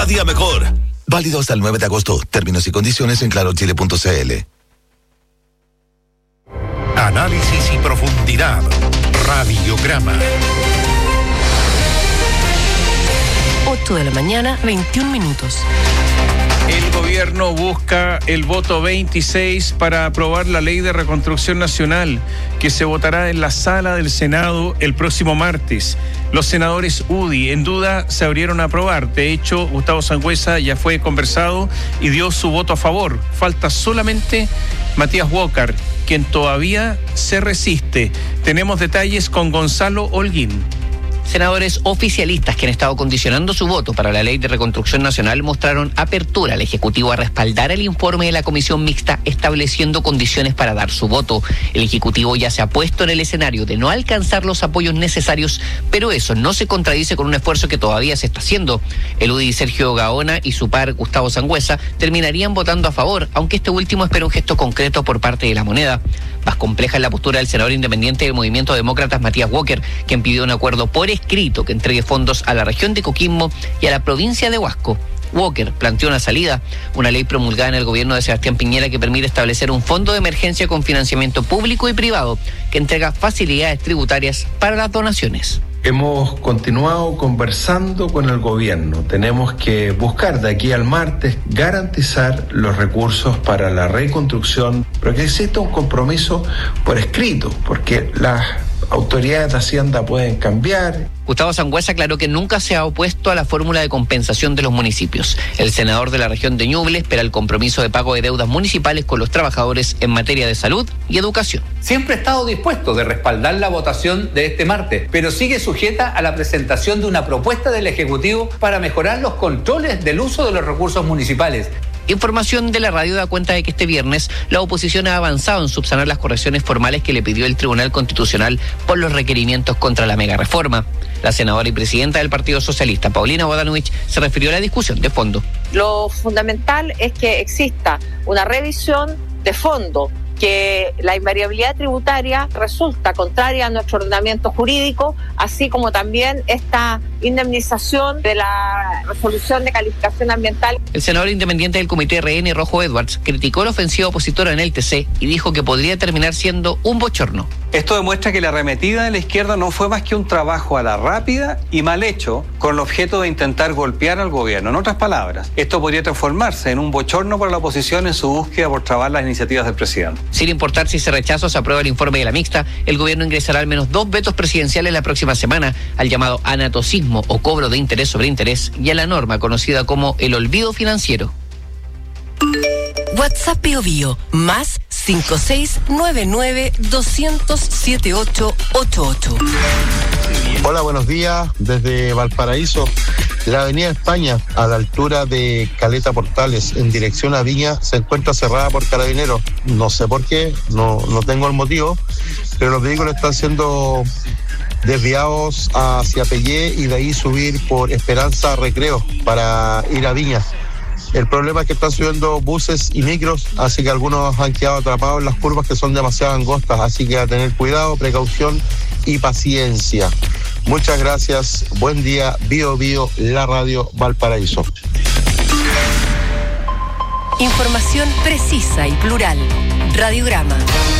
cada día mejor. Válido hasta el 9 de agosto. Términos y condiciones en clarochile.cl. Análisis y profundidad. Radiograma. 8 de la mañana, 21 minutos. El gobierno busca el voto 26 para aprobar la ley de reconstrucción nacional que se votará en la sala del Senado el próximo martes. Los senadores UDI en duda se abrieron a aprobar. De hecho, Gustavo Sangüesa ya fue conversado y dio su voto a favor. Falta solamente Matías Walker, quien todavía se resiste. Tenemos detalles con Gonzalo Holguín. Senadores oficialistas que han estado condicionando su voto para la ley de reconstrucción nacional mostraron apertura al Ejecutivo a respaldar el informe de la Comisión Mixta estableciendo condiciones para dar su voto. El Ejecutivo ya se ha puesto en el escenario de no alcanzar los apoyos necesarios, pero eso no se contradice con un esfuerzo que todavía se está haciendo. El UDI Sergio Gaona y su par Gustavo Sangüesa terminarían votando a favor, aunque este último espera un gesto concreto por parte de la moneda. Más compleja es la postura del senador independiente del Movimiento Demócratas Matías Walker, quien pidió un acuerdo por escrito que entregue fondos a la región de Coquimbo y a la provincia de Huasco. Walker planteó una salida, una ley promulgada en el gobierno de Sebastián Piñera que permite establecer un fondo de emergencia con financiamiento público y privado que entrega facilidades tributarias para las donaciones. Hemos continuado conversando con el gobierno. Tenemos que buscar de aquí al martes garantizar los recursos para la reconstrucción, pero que exista un compromiso por escrito, porque las autoridades de Hacienda pueden cambiar. Gustavo Sangüesa aclaró que nunca se ha opuesto a la fórmula de compensación de los municipios. El senador de la región de Ñuble espera el compromiso de pago de deudas municipales con los trabajadores en materia de salud y educación. Siempre ha estado dispuesto de respaldar la votación de este martes, pero sigue sujeta a la presentación de una propuesta del Ejecutivo para mejorar los controles del uso de los recursos municipales. Información de la radio da cuenta de que este viernes la oposición ha avanzado en subsanar las correcciones formales que le pidió el Tribunal Constitucional por los requerimientos contra la megareforma. La senadora y presidenta del Partido Socialista, Paulina Bodanovich, se refirió a la discusión de fondo. Lo fundamental es que exista una revisión de fondo, que la invariabilidad tributaria resulta contraria a nuestro ordenamiento jurídico, así como también esta indemnización de la resolución de calificación ambiental. El senador independiente del Comité RN, Rojo Edwards, criticó la ofensiva opositora en el TC y dijo que podría terminar siendo un bochorno. Esto demuestra que la arremetida de la izquierda no fue más que un trabajo a la rápida y mal hecho con el objeto de intentar golpear al gobierno. En otras palabras, esto podría transformarse en un bochorno para la oposición en su búsqueda por trabar las iniciativas del presidente. Sin importar si se rechaza o se aprueba el informe de la mixta, el gobierno ingresará al menos 2 vetos presidenciales la próxima semana al llamado anatocismo o cobro de interés sobre interés y a la norma conocida como el olvido financiero. WhatsApp Bio más 5699-200-7888. Hola, buenos días. Desde Valparaíso, la avenida España, a la altura de Caleta Portales, en dirección a Viña, se encuentra cerrada por carabineros. No sé por qué, no tengo el motivo, pero los vehículos están siendo desviados hacia Pellé y de ahí subir por Esperanza Recreo para ir a Viña. El problema es que están subiendo buses y micros, así que algunos han quedado atrapados en las curvas que son demasiado angostas, así que a tener cuidado, precaución y paciencia. Muchas gracias, buen día, Bio, la radio Valparaíso. Información precisa y plural. Radiograma.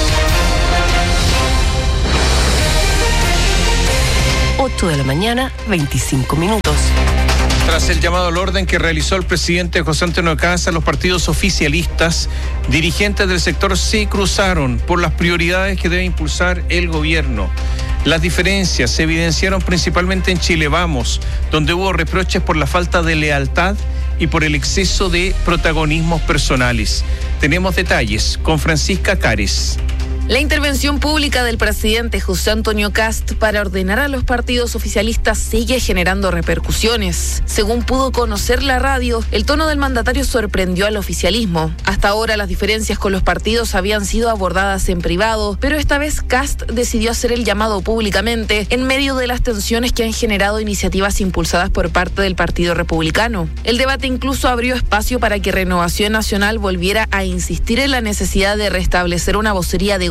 8 de la mañana, 25 minutos. Tras el llamado al orden que realizó el presidente José Antonio Kast a los partidos oficialistas, dirigentes del sector se cruzaron por las prioridades que debe impulsar el gobierno. Las diferencias se evidenciaron principalmente en Chile Vamos, donde hubo reproches por la falta de lealtad y por el exceso de protagonismos personales. Tenemos detalles con Francisca Cares. La intervención pública del presidente José Antonio Kast para ordenar a los partidos oficialistas sigue generando repercusiones. Según pudo conocer la radio, el tono del mandatario sorprendió al oficialismo. Hasta ahora las diferencias con los partidos habían sido abordadas en privado, pero esta vez Kast decidió hacer el llamado públicamente en medio de las tensiones que han generado iniciativas impulsadas por parte del Partido Republicano. El debate incluso abrió espacio para que Renovación Nacional volviera a insistir en la necesidad de restablecer una vocería de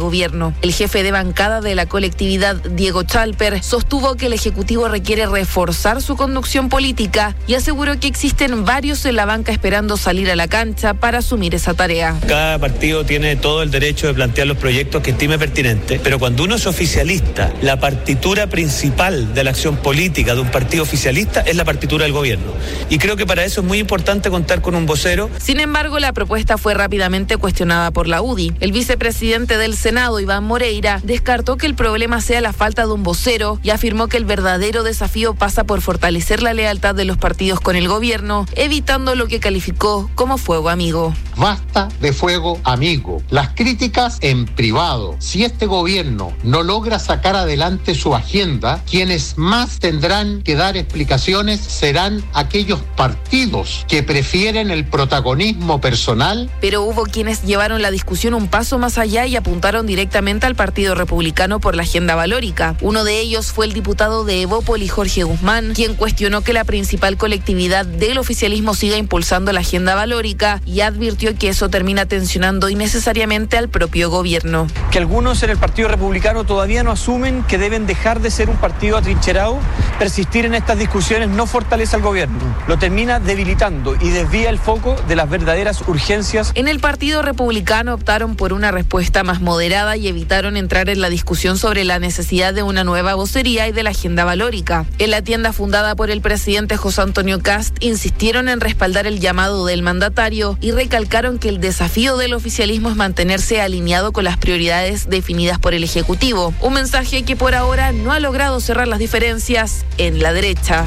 gobierno. El jefe de bancada de la colectividad, Diego Chalper, sostuvo que el Ejecutivo requiere reforzar su conducción política y aseguró que existen varios en la banca esperando salir a la cancha para asumir esa tarea. Cada partido tiene todo el derecho de plantear los proyectos que estime pertinentes, pero cuando uno es oficialista, la partitura principal de la acción política de un partido oficialista es la partitura del gobierno. Y creo que para eso es muy importante contar con un vocero. Sin embargo, la propuesta fue rápidamente cuestionada por la UDI. El vicepresidente del Senado, Iván Moreira, descartó que el problema sea la falta de un vocero y afirmó que el verdadero desafío pasa por fortalecer la lealtad de los partidos con el gobierno, evitando lo que calificó como fuego amigo. Basta de fuego amigo. Las críticas en privado. Si este gobierno no logra sacar adelante su agenda, quienes más tendrán que dar explicaciones serán aquellos partidos que prefieren el protagonismo personal. Pero hubo quienes llevaron la discusión un paso más allá y apuntaron directamente al Partido Republicano por la agenda valórica. Uno de ellos fue el diputado de Evópoli, Jorge Guzmán, quien cuestionó que la principal colectividad del oficialismo siga impulsando la agenda valórica y advirtió que eso termina tensionando innecesariamente al propio gobierno. Que algunos en el Partido Republicano todavía no asumen que deben dejar de ser un partido atrincherado. Persistir en estas discusiones no fortalece al gobierno, lo termina debilitando y desvía el foco de las verdaderas urgencias. En el Partido Republicano optaron por una respuesta más moderada y evitaron entrar en la discusión sobre la necesidad de una nueva vocería y de la agenda valórica. En la tienda fundada por el presidente José Antonio Kast, insistieron en respaldar el llamado del mandatario y recalcaron que el desafío del oficialismo es mantenerse alineado con las prioridades definidas por el Ejecutivo. Un mensaje que por ahora no ha logrado cerrar las diferencias en la derecha.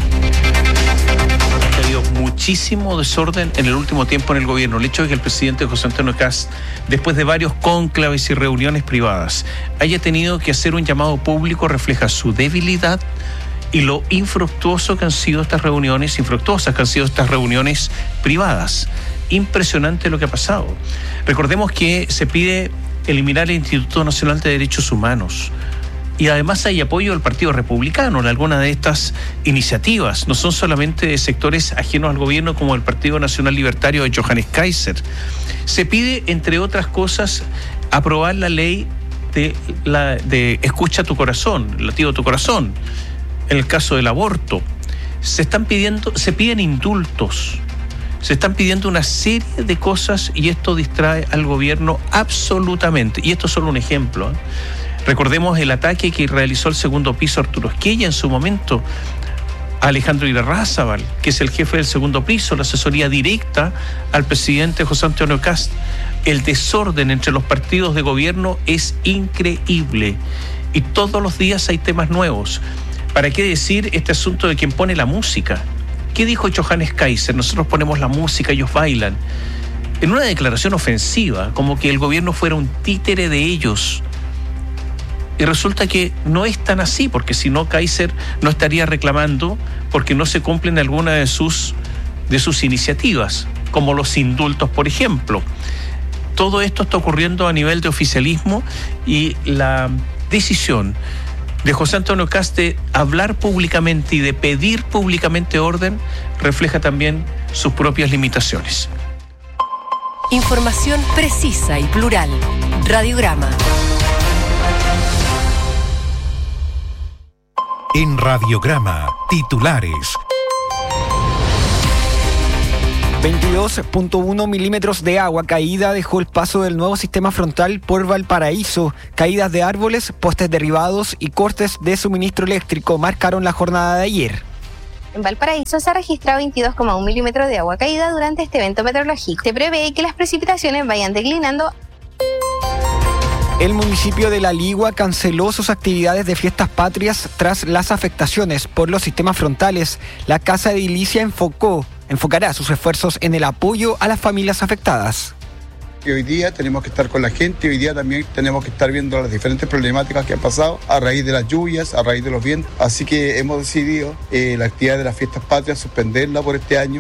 Ha habido muchísimo desorden en el último tiempo en el gobierno. El hecho de que el presidente José Antonio Kast, después de varios cónclaves y reuniones privadas, haya tenido que hacer un llamado público refleja su debilidad y lo infructuosas que han sido estas reuniones privadas. Impresionante lo que ha pasado. Recordemos que se pide eliminar el Instituto Nacional de Derechos Humanos. Y además hay apoyo del Partido Republicano en algunas de estas iniciativas. No son solamente de sectores ajenos al gobierno como el Partido Nacional Libertario de Johannes Kaiser. Se pide, entre otras cosas, aprobar la ley de escucha tu corazón, latido tu corazón. En el caso del aborto, se piden indultos. Se están pidiendo una serie de cosas y esto distrae al gobierno absolutamente. Y esto es solo un ejemplo, ¿eh? Recordemos el ataque que realizó el segundo piso Arturo Esquella en su momento a Alejandro Irarrázaval, que es el jefe del segundo piso, la asesoría directa al presidente José Antonio Kast. El desorden entre los partidos de gobierno es increíble y todos los días hay temas nuevos. ¿Para qué decir este asunto de quien pone la música? ¿Qué dijo Johannes Kaiser? Nosotros ponemos la música, ellos bailan. En una declaración ofensiva, como que el gobierno fuera un títere de ellos. Y resulta que no es tan así, porque si no, Kaiser no estaría reclamando porque no se cumplen algunas de sus iniciativas, como los indultos, por ejemplo. Todo esto está ocurriendo a nivel de oficialismo y la decisión de José Antonio Kast de hablar públicamente y de pedir públicamente orden refleja también sus propias limitaciones. Información precisa y plural. Radiograma. En Radiograma, titulares. 22.1 milímetros de agua caída dejó el paso del nuevo sistema frontal por Valparaíso. Caídas de árboles, postes derribados y cortes de suministro eléctrico marcaron la jornada de ayer. En Valparaíso se ha registrado 22,1 milímetros de agua caída durante este evento meteorológico. Se prevé que las precipitaciones vayan declinando. El municipio de La Ligua canceló sus actividades de fiestas patrias tras las afectaciones por los sistemas frontales. La Casa Edilicia enfocará sus esfuerzos en el apoyo a las familias afectadas. Y hoy día tenemos que estar con la gente, hoy día también tenemos que estar viendo las diferentes problemáticas que han pasado a raíz de las lluvias, a raíz de los vientos. Así que hemos decidido la actividad de las fiestas patrias suspenderla por este año.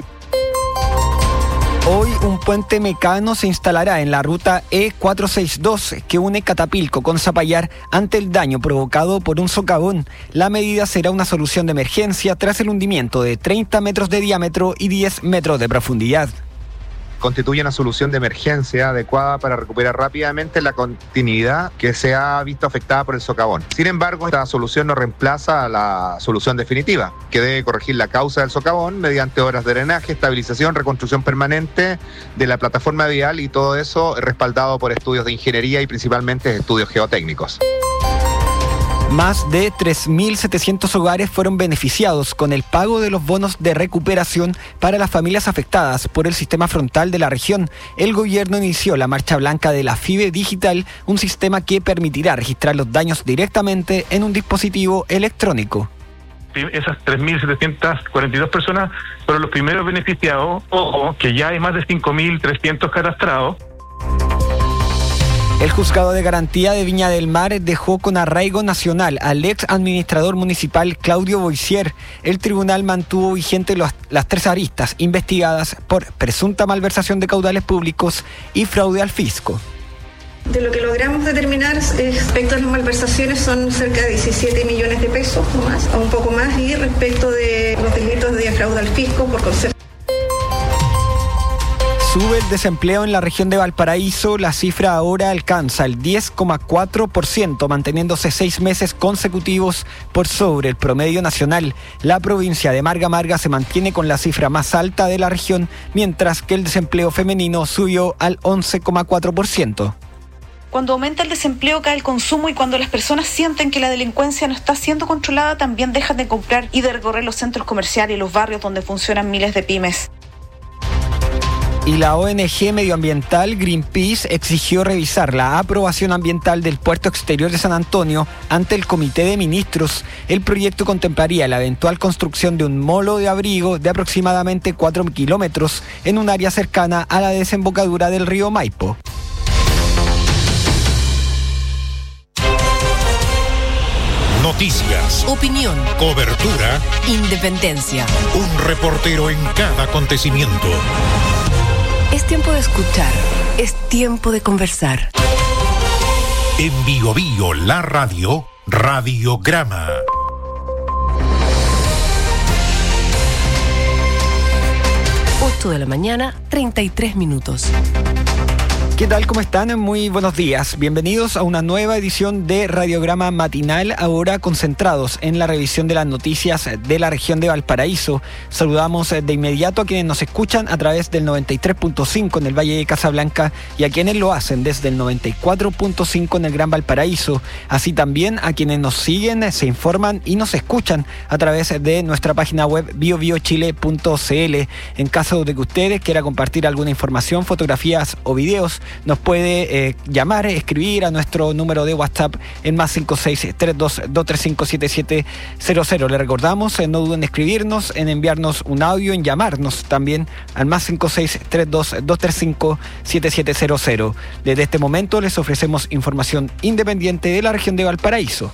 Hoy un puente mecano se instalará en la ruta E462 que une Catapilco con Zapallar ante el daño provocado por un socavón. La medida será una solución de emergencia tras el hundimiento de 30 metros de diámetro y 10 metros de profundidad. constituye una solución de emergencia adecuada para recuperar rápidamente la continuidad que se ha visto afectada por el socavón. Sin embargo, esta solución no reemplaza a la solución definitiva, que debe corregir la causa del socavón mediante obras de drenaje, estabilización, reconstrucción permanente de la plataforma vial y todo eso respaldado por estudios de ingeniería y principalmente estudios geotécnicos. Más de 3.700 hogares fueron beneficiados con el pago de los bonos de recuperación para las familias afectadas por el sistema frontal de la región. El gobierno inició la marcha blanca de la FIBE Digital, un sistema que permitirá registrar los daños directamente en un dispositivo electrónico. Esas 3.742 personas fueron los primeros beneficiados. Ojo, que ya hay más de 5.300 cadastrados. El Juzgado de Garantía de Viña del Mar dejó con arraigo nacional al ex administrador municipal Claudio Boissier. El tribunal mantuvo vigente las 3 aristas investigadas por presunta malversación de caudales públicos y fraude al fisco. De lo que logramos determinar respecto a las malversaciones son cerca de 17 millones de pesos o más, o un poco más, y respecto de los delitos de fraude al fisco por concepto. Sube el desempleo en la región de Valparaíso, la cifra ahora alcanza el 10,4%, manteniéndose 6 meses consecutivos por sobre el promedio nacional. La provincia de Marga Marga se mantiene con la cifra más alta de la región, mientras que el desempleo femenino subió al 11,4%. Cuando aumenta el desempleo cae el consumo y cuando las personas sienten que la delincuencia no está siendo controlada, también dejan de comprar y de recorrer los centros comerciales y los barrios donde funcionan miles de pymes. Y la ONG medioambiental Greenpeace exigió revisar la aprobación ambiental del puerto exterior de San Antonio ante el Comité de Ministros. El proyecto contemplaría la eventual construcción de un molo de abrigo de aproximadamente 4 kilómetros en un área cercana a la desembocadura del río Maipo. Noticias, opinión, cobertura, independencia. Un reportero en cada acontecimiento. Es tiempo de escuchar, es tiempo de conversar. En Bio Bio, la radio, Radiograma. De la mañana, 33 minutos. ¿Qué tal? ¿Cómo están? Muy buenos días. Bienvenidos a una nueva edición de Radiograma Matinal, ahora concentrados en la revisión de las noticias de la región de Valparaíso. Saludamos de inmediato a quienes nos escuchan a través del 93.5 en el Valle de Casablanca y a quienes lo hacen desde el 94.5 en el Gran Valparaíso. Así también a quienes nos siguen, se informan y nos escuchan a través de nuestra página web biobiochile.cl. En caso de que ustedes quieran compartir alguna información, fotografías o videos, nos puede llamar, escribir a nuestro número de WhatsApp en más 56322357700. Le recordamos, no duden en escribirnos, en enviarnos un audio, en llamarnos también al más 56322357700. Desde este momento les ofrecemos información independiente de la región de Valparaíso.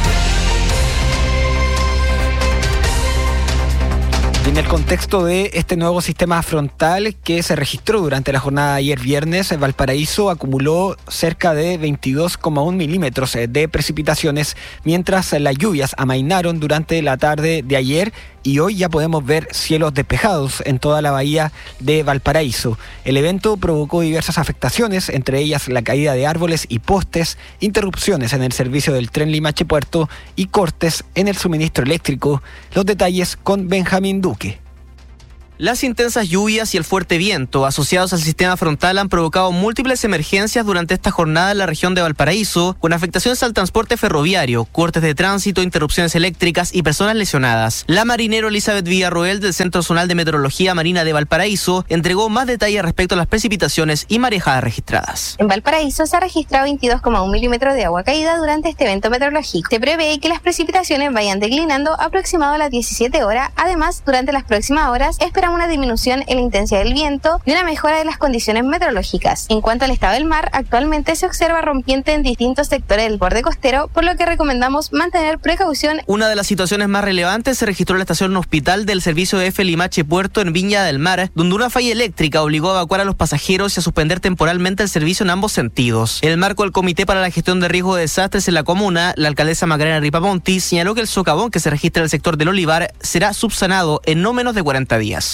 En el contexto de este nuevo sistema frontal que se registró durante la jornada de ayer viernes, Valparaíso acumuló cerca de 22,1 milímetros de precipitaciones, mientras las lluvias amainaron durante la tarde de ayer y hoy ya podemos ver cielos despejados en toda la bahía de Valparaíso. El evento provocó diversas afectaciones, entre ellas la caída de árboles y postes, interrupciones en el servicio del tren Limache Puerto y cortes en el suministro eléctrico. Los detalles con Benjamín Duque. Las intensas lluvias y el fuerte viento asociados al sistema frontal han provocado múltiples emergencias durante esta jornada en la región de Valparaíso, con afectaciones al transporte ferroviario, cortes de tránsito, interrupciones eléctricas y personas lesionadas. La marinero Elizabeth Villarroel del Centro Zonal de Meteorología Marina de Valparaíso entregó más detalles respecto a las precipitaciones y marejadas registradas. En Valparaíso se ha registrado 22,1 milímetros de agua caída durante este evento meteorológico. Se prevé que las precipitaciones vayan declinando aproximado a las 17 horas. Además, durante las próximas horas esperamos una disminución en la intensidad del viento y una mejora de las condiciones meteorológicas. En cuanto al estado del mar, actualmente se observa rompiente en distintos sectores del borde costero, por lo que recomendamos mantener precaución. Una de las situaciones más relevantes se registró en la estación hospital del servicio de F Limache Puerto en Viña del Mar, donde una falla eléctrica obligó a evacuar a los pasajeros y a suspender temporalmente el servicio en ambos sentidos. En el marco del Comité para la Gestión de Riesgo de Desastres en la comuna, la alcaldesa Macarena Ripamonti señaló que el socavón que se registra en el sector del Olivar será subsanado en no menos de 40 días.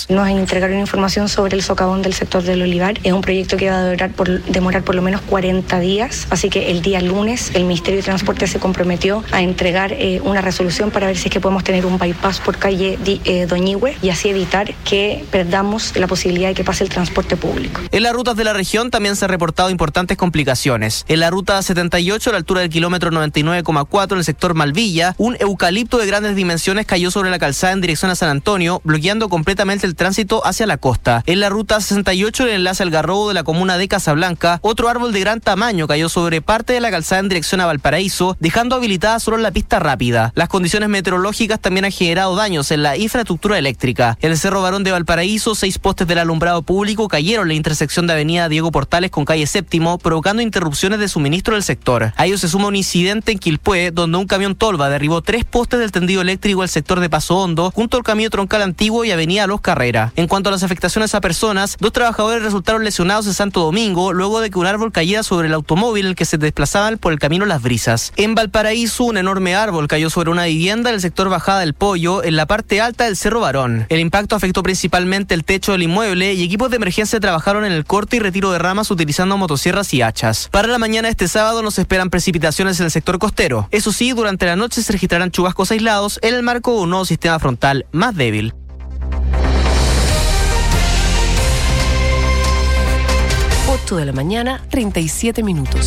Nos entregaron información sobre el socavón del sector del Olivar. Es un proyecto que va a demorar por lo menos 40 días, así que el día lunes el Ministerio de Transporte se comprometió a entregar una resolución para ver si es que podemos tener un bypass por calle Doñihue y así evitar que perdamos la posibilidad de que pase el transporte público. En las rutas de la región también se han reportado importantes complicaciones. En la ruta 78, a la altura del kilómetro 99,4 en el sector Malvilla, un eucalipto de grandes dimensiones cayó sobre la calzada en dirección a San Antonio, bloqueando completamente el tránsito hacia la costa. En la ruta 68, el enlace Algarrobo de la comuna de Casablanca, otro árbol de gran tamaño cayó sobre parte de la calzada en dirección a Valparaíso, dejando habilitada solo la pista rápida. Las condiciones meteorológicas también han generado daños en la infraestructura eléctrica. En el Cerro Barón de Valparaíso, 6 postes del alumbrado público cayeron en la intersección de avenida Diego Portales con calle Séptimo, provocando interrupciones de suministro del sector. A ello se suma un incidente en Quilpué, donde un camión tolva derribó 3 postes del tendido eléctrico al sector de Paso Hondo, junto al camino troncal antiguo y avenida Los Carreras. En cuanto a las afectaciones a personas, 2 trabajadores resultaron lesionados en Santo Domingo, luego de que un árbol cayera sobre el automóvil en el que se desplazaban por el camino Las Brisas. En Valparaíso, un enorme árbol cayó sobre una vivienda en el sector Bajada del Pollo, en la parte alta del Cerro Barón. El impacto afectó principalmente el techo del inmueble y equipos de emergencia trabajaron en el corte y retiro de ramas utilizando motosierras y hachas. Para la mañana de este sábado nos esperan precipitaciones en el sector costero. Eso sí, durante la noche se registrarán chubascos aislados en el marco de un nuevo sistema frontal más débil. 8 de la mañana, 37 minutos.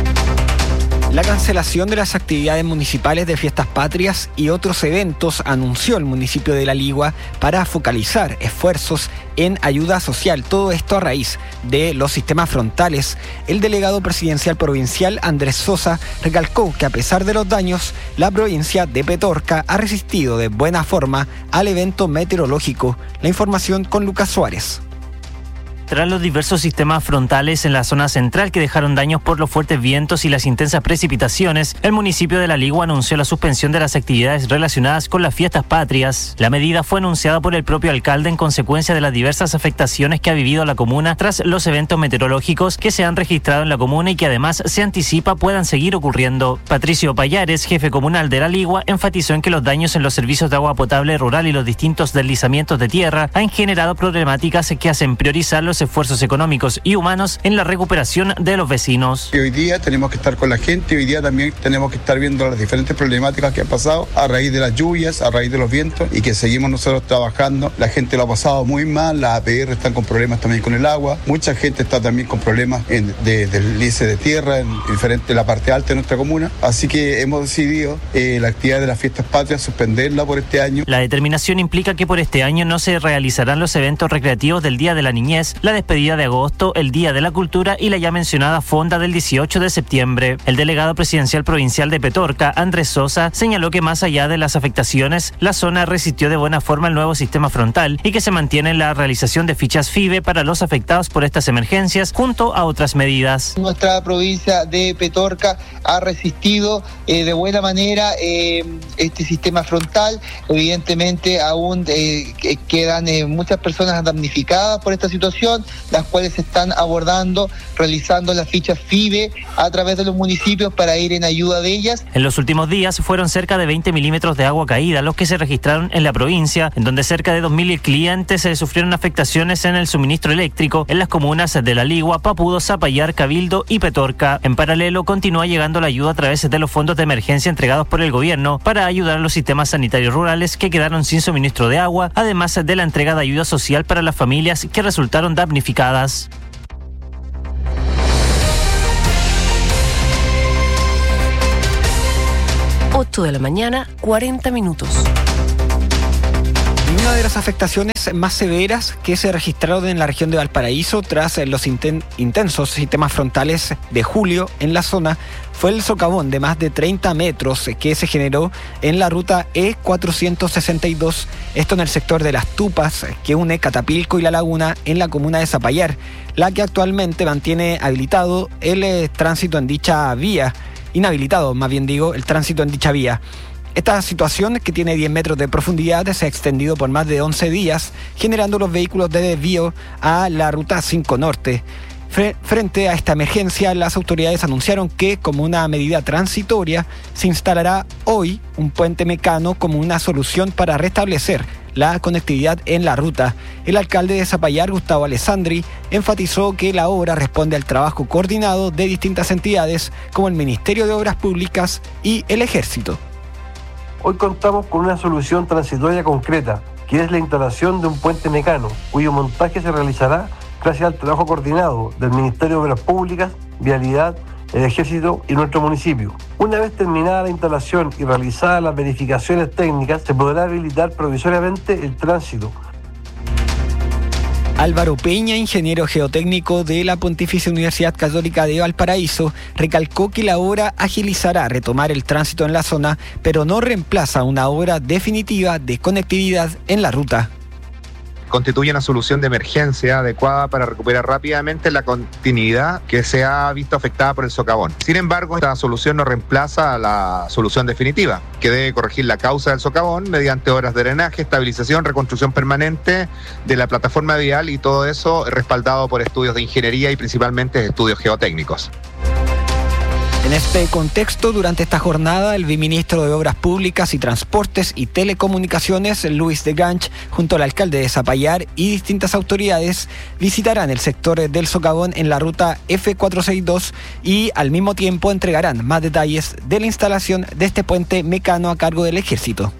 La cancelación de las actividades municipales de fiestas patrias y otros eventos anunció el municipio de La Ligua para focalizar esfuerzos en ayuda social. Todo esto a raíz de los sistemas frontales. El delegado presidencial provincial Andrés Sosa recalcó que a pesar de los daños, la provincia de Petorca ha resistido de buena forma al evento meteorológico. La información con Lucas Suárez. Tras los diversos sistemas frontales en la zona central que dejaron daños por los fuertes vientos y las intensas precipitaciones, el municipio de La Ligua anunció la suspensión de las actividades relacionadas con las fiestas patrias. La medida fue anunciada por el propio alcalde en consecuencia de las diversas afectaciones que ha vivido la comuna tras los eventos meteorológicos que se han registrado en la comuna y que además se anticipa puedan seguir ocurriendo. Patricio Payares, jefe comunal de La Ligua, enfatizó en que los daños en los servicios de agua potable rural y los distintos deslizamientos de tierra han generado problemáticas que hacen priorizar los esfuerzos económicos y humanos en la recuperación de los vecinos. Y hoy día tenemos que estar con la gente, hoy día también tenemos que estar viendo las diferentes problemáticas que han pasado a raíz de las lluvias, a raíz de los vientos y que seguimos nosotros trabajando. La gente lo ha pasado muy mal, las APR están con problemas también con el agua, mucha gente está también con problemas de deslice de tierra en la parte alta de nuestra comuna, así que hemos decidido la actividad de las fiestas patrias suspenderla por este año. La determinación implica que por este año no se realizarán los eventos recreativos del Día de la Niñez, la despedida de agosto, el Día de la Cultura y la ya mencionada fonda del 18 de septiembre. El delegado presidencial provincial de Petorca, Andrés Sosa, señaló que más allá de las afectaciones, la zona resistió de buena forma el nuevo sistema frontal y que se mantiene la realización de fichas FIBE para los afectados por estas emergencias, junto a otras medidas. Nuestra provincia de Petorca ha resistido de buena manera este sistema frontal. Evidentemente aún quedan muchas personas damnificadas por esta situación, las cuales se están abordando, realizando las fichas FIBE a través de los municipios para ir en ayuda de ellas. En los últimos días fueron cerca de 20 milímetros de agua caída los que se registraron en la provincia, en donde cerca de 2.000 clientes sufrieron afectaciones en el suministro eléctrico en las comunas de La Ligua, Papudo, Zapallar, Cabildo y Petorca. En paralelo, continúa llegando la ayuda a través de los fondos de emergencia entregados por el gobierno para ayudar a los sistemas sanitarios rurales que quedaron sin suministro de agua, además de la entrega de ayuda social para las familias que resultaron damnificadas. De la mañana, 40 minutos. Una de las afectaciones más severas que se registraron en la región de Valparaíso tras los intensos sistemas frontales de julio en la zona fue el socavón de más de 30 metros que se generó en la ruta E462, esto en el sector de Las Tupas, que une Catapilco y La Laguna en la comuna de Zapallar, la que actualmente mantiene habilitado el tránsito en dicha vía. Inhabilitado, más bien digo, el tránsito en dicha vía. Esta situación, que tiene 10 metros de profundidad, se ha extendido por más de 11 días, generando los vehículos de desvío a la ruta 5 Norte. Frente a esta emergencia, las autoridades anunciaron que, como una medida transitoria, se instalará hoy un puente mecano como una solución para restablecer la conectividad en la ruta. El alcalde de Zapallar, Gustavo Alessandri, enfatizó que la obra responde al trabajo coordinado de distintas entidades como el Ministerio de Obras Públicas y el Ejército. Hoy contamos con una solución transitoria concreta, que es la instalación de un puente mecano, cuyo montaje se realizará gracias al trabajo coordinado del Ministerio de Obras Públicas, Vialidad, el Ejército y nuestro municipio. Una vez terminada la instalación y realizadas las verificaciones técnicas, se podrá habilitar provisoriamente el tránsito. Álvaro Peña, ingeniero geotécnico de la Pontificia Universidad Católica de Valparaíso, recalcó que la obra agilizará retomar el tránsito en la zona, pero no reemplaza una obra definitiva de conectividad en la ruta. Constituye una solución de emergencia adecuada para recuperar rápidamente la continuidad que se ha visto afectada por el socavón. Sin embargo, esta solución no reemplaza la solución definitiva, que debe corregir la causa del socavón mediante obras de drenaje, estabilización, reconstrucción permanente de la plataforma vial y todo eso respaldado por estudios de ingeniería y principalmente estudios geotécnicos. En este contexto, durante esta jornada, el viceministro de Obras Públicas y Transportes y Telecomunicaciones, Luis de Ganch, junto al alcalde de Zapallar y distintas autoridades, visitarán el sector del socavón en la ruta F462 y al mismo tiempo entregarán más detalles de la instalación de este puente mecano a cargo del Ejército.